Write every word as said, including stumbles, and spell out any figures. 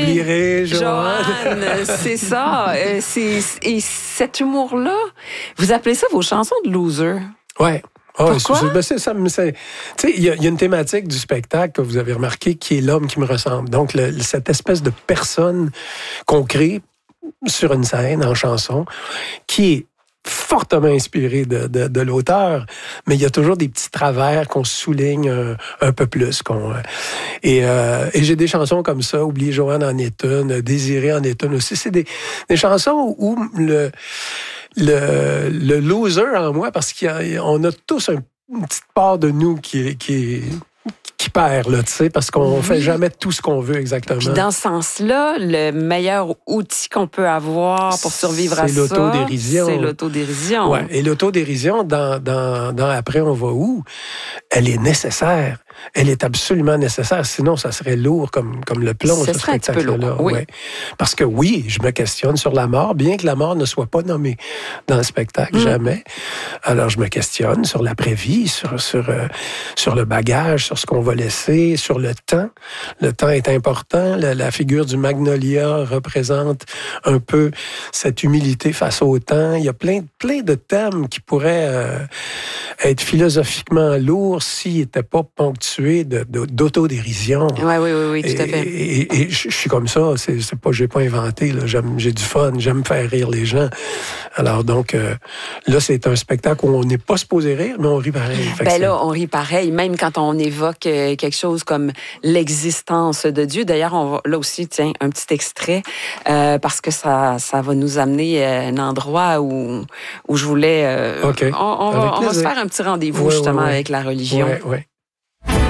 j'oublierai Joanne. Joanne, c'est ça. Euh, c'est, et cet humour-là, vous appelez ça vos chansons de loser. Ouais. Oh, Pourquoi? C'est, c'est, ça, c'est, tu sais, il y, y a une thématique du spectacle que vous avez remarqué qui est l'homme qui me ressemble. Donc, le, cette espèce de personne qu'on crée sur une scène, en chanson, qui est fortement inspiré de, de, de l'auteur, mais il y a toujours des petits travers qu'on souligne un, un peu plus. Qu'on, et, euh, et j'ai des chansons comme ça, Oublier Joanne en est une, Désirer en est une aussi. C'est des, des chansons où le, le, le loser en moi, parce qu'on a, a tous un, une petite part de nous qui est... Qui est qui perd, là, tu sais, parce qu'on oui. fait jamais tout ce qu'on veut exactement. Puis dans ce sens-là, le meilleur outil qu'on peut avoir pour survivre c'est à ça, l'autodérision. c'est l'autodérision. Ouais. Et l'autodérision, dans, dans, dans Après, on va où? Elle est nécessaire. Elle est absolument nécessaire. Sinon, ça serait lourd comme, comme le plomb, ce, ce serait spectacle-là. un petit peu lourd, oui. Ouais. Parce que oui, je me questionne sur la mort, bien que la mort ne soit pas nommée dans le spectacle, mm. jamais. Alors, je me questionne sur l'après-vie, sur, sur, euh, sur le bagage, sur ce qu'on va laisser, sur le temps. Le temps est important. La, la figure du Magnolia représente un peu cette humilité face au temps. Il y a plein, plein de thèmes qui pourraient euh, être philosophiquement lourds s'ils n'étaient pas ponctués De, de, d'autodérision. Oui, oui, oui, oui, tout à fait. Et, et, et je suis comme ça, c'est, c'est pas, j'ai pas inventé, là. J'aime, j'ai du fun, j'aime faire rire les gens. Alors donc, euh, là, c'est un spectacle où on n'est pas supposé rire, mais on rit pareil. Fait ben c'est... là, on rit pareil, même quand on évoque quelque chose comme l'existence de Dieu. D'ailleurs, on va, là aussi, tiens, un petit extrait, euh, parce que ça, ça va nous amener à un endroit où, où je voulais... Euh, OK. On, on, va, on va se faire un petit rendez-vous, ouais, justement, ouais, ouais. avec la religion. Ouais, ouais.